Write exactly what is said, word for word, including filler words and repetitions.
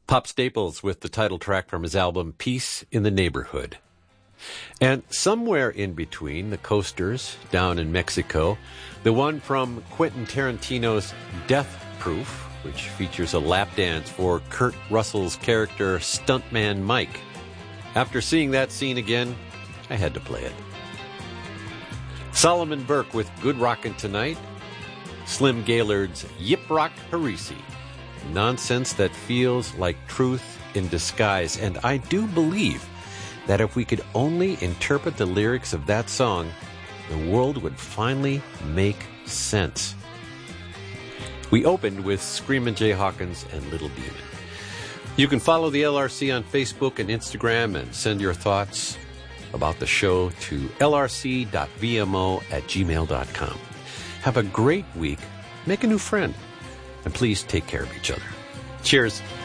Pop Staples with the title track from his album Peace in the Neighborhood. And somewhere in between, the Coasters down in Mexico, the one from Quentin Tarantino's Death Proof, which features a lap dance for Kurt Russell's character Stuntman Mike. After seeing that scene again, I had to play it. Solomon Burke with Good Rockin' Tonight, Slim Gaillard's Yip Rock Harisi, nonsense that feels like truth in disguise. And I do believe that if we could only interpret the lyrics of that song, the world would finally make sense. We opened with Screamin' Jay Hawkins and Little Demon. You can follow the L R C on Facebook and Instagram and send your thoughts about the show to l r c dot v m o at gmail dot com. Have a great week. Make a new friend. And please take care of each other. Cheers.